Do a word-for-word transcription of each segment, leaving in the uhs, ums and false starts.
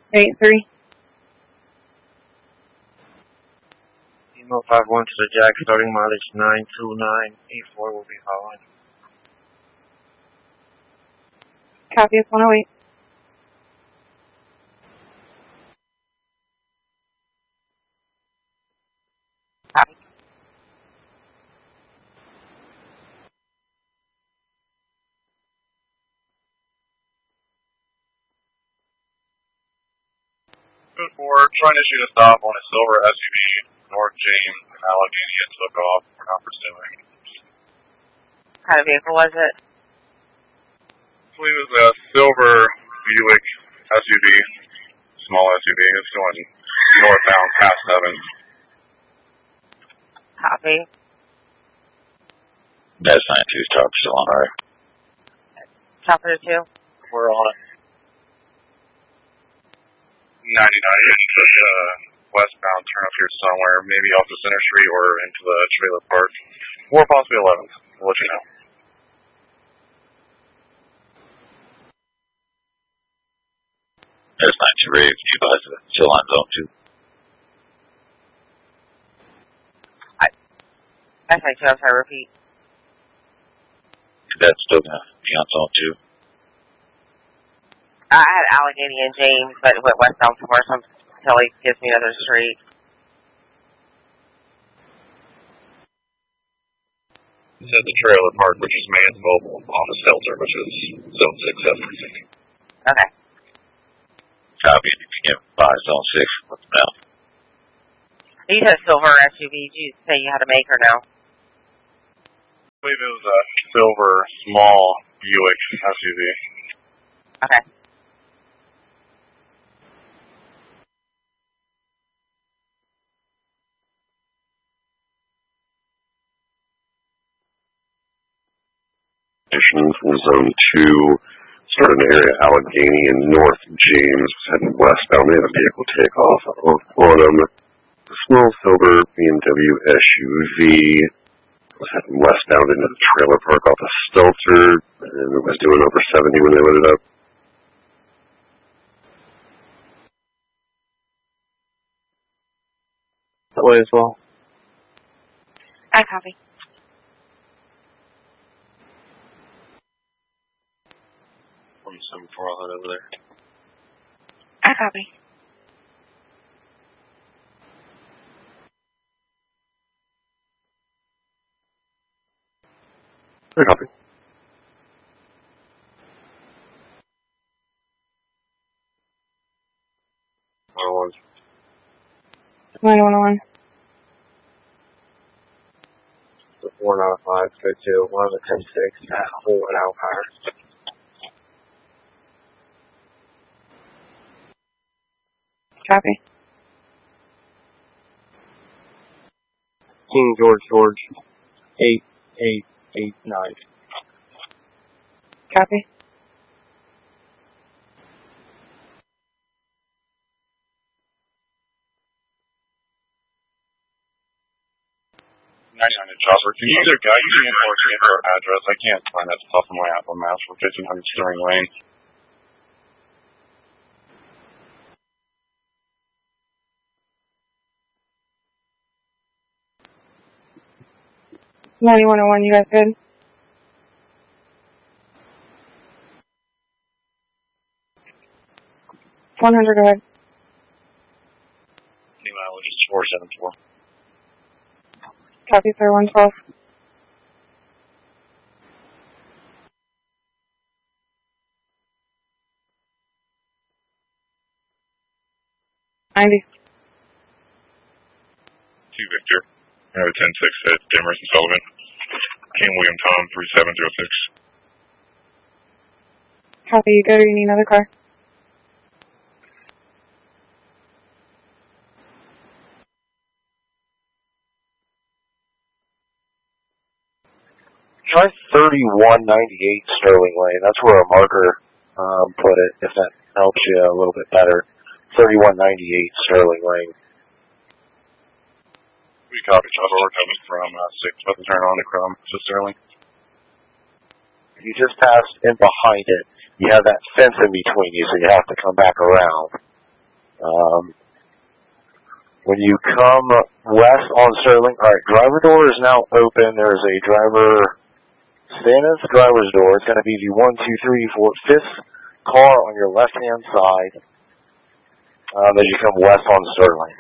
eight three. Emo five one to the Jack, starting mileage nine two nine eight four will be following. Copy, it's one oh eight. Copy. We're trying to shoot a stop on a silver S U V, North James, Allegheny, and took off. We're not pursuing. What kind of vehicle was it? I believe it was a silver Buick S U V, small S U V. It's going northbound past seven. Copy. That's nine two, top still on our. Chopper to two. We're on it. ninety-nine, took uh, westbound, turn up here somewhere, maybe off the Center Street or into the trailer park, or possibly eleventh. We'll let you know. That's nine two, Ray, you guys are still on zone two. I, that's nine two, I'm sorry, repeat. That's still going to be on zone two. I had Allegheny and James, but it went westbound somewhere, so until he gives me another street. It's at the trailer park, which is Mansville, on the Stelter, which is zone six, seven, six. Okay. Copy, you can get by zone six. What's the mail? You said silver S U V. Did you say you had a maker now? I believe it was a silver, small Buick S U V. Okay. From zone two, started in the area Allegheny and North James, heading westbound. They had a vehicle take off on them. A small silver B M W S U V was heading westbound into the trailer park off of Stelter, and it was doing over seventy when they lit it up. That way as well. I copy. one seven four, I'll head over there. I copy. I copy. one oh one. nine one one. The four nine five, go to one of the ten six at Hull and Alpine. Copy. King George George, eight eight eight nine. Copy. ninety-nine to Chopper. Can you either guide me or give our address? I can't find that stuff on my Apple Maps for fifteen hundred Stirring Lane. ninety-one oh one, you guys good? one hundred, go ahead. New mileage is four seven four. Copy, sir, one twelve. ninety. Two Victor. I have a ten six at Demers and Sullivan. King William Tom three seven zero six. Copy, you good or you need another car? Try thirty-one ninety-eight Sterling Lane. That's where a marker um, put it, if that helps you a little bit better. thirty-one ninety-eight Sterling Lane. We copy, Chopper. We're coming from uh, six, about to turn on the Chrome to Sterling. You just passed in behind it. You have that fence in between you, so you have to come back around. Um, when you come west on Sterling, all right, driver door is now open. There's a driver standing at the driver's door. It's going to be the one, two, three, four, fifth car on your left-hand side um, as you come west on Sterling.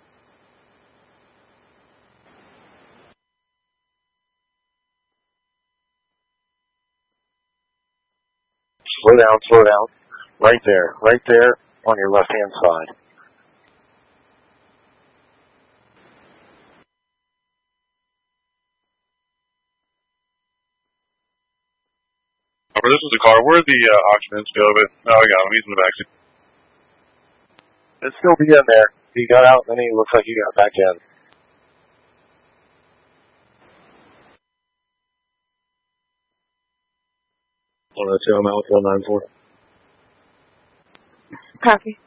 Slow down, slow down. Right there, right there on your left-hand side. Over, this is the car. Where'd the uh, occupants go? But oh, I got him. He's in the backseat. It'd still be in there. He got out, and then he looks like he got back in. one oh two, I'm out with one nine four. Copy.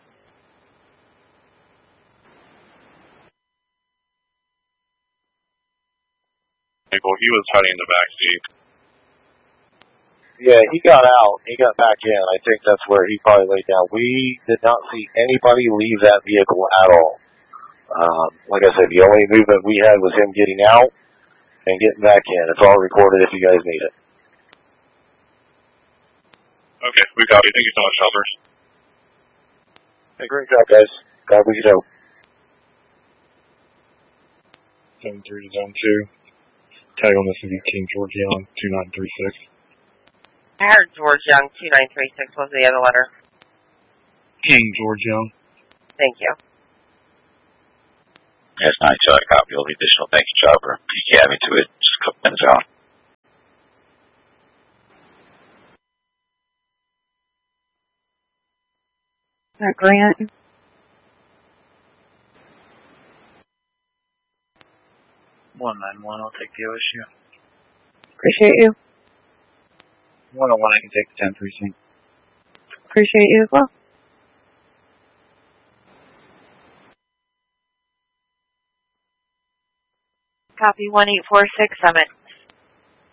Well, he was hiding in the backseat. Yeah, he got out. He got back in. I think that's where he probably laid down. We did not see anybody leave that vehicle at all. Um, like I said, the only movement we had was him getting out and getting back in. It's all recorded if you guys need it. Okay, we got it. Thank you so much, Choppers. Hey, great job, guys. Glad we could help. seven three to zone two. Tag on this is King George Young, two nine three six. I heard George Young, two nine three six was the other letter. King George Young. Thank you. That's nine, so I copy all the additional. Thank you, Chopper. You can add me to it just a couple minutes out. That Grant. one nine one, I'll take the O S U. Appreciate you. one oh one, I can take the ten precinct. Appreciate you as well. Copy one eight four six Summit.